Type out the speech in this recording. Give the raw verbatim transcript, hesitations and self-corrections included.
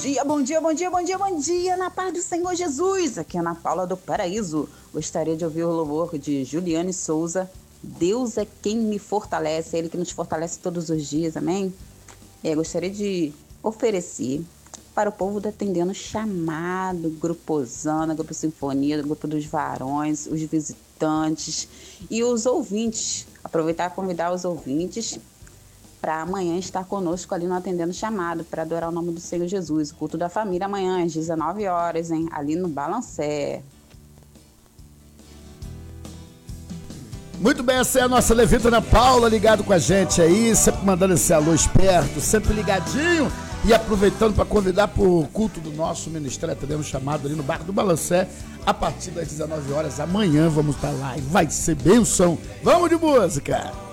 dia, bom dia, bom dia, bom dia, bom dia, na paz do Senhor Jesus. Aqui é Ana Paula do Paraíso. Gostaria de ouvir o louvor de Juliane Souza. Deus é quem me fortalece, é Ele que nos fortalece todos os dias, amém? É, gostaria de oferecer para o povo do Atendendo Chamado, Grupo Osana, Grupo Sinfonia, Grupo dos Varões, os visitantes e os ouvintes. Aproveitar e convidar os ouvintes para amanhã estar conosco ali no Atendendo Chamado, para adorar o nome do Senhor Jesus. O culto da família amanhã às dezenove horas, hein? Ali no Balancé. Muito bem, essa é a nossa levita Ana Paula, ligado com a gente aí, sempre mandando esse alô esperto, sempre ligadinho e aproveitando para convidar para o culto do nosso ministério Atendendo Chamado ali no Barco do Balancé, a partir das dezenove horas. Amanhã vamos estar lá e vai ser bênção. Vamos de música!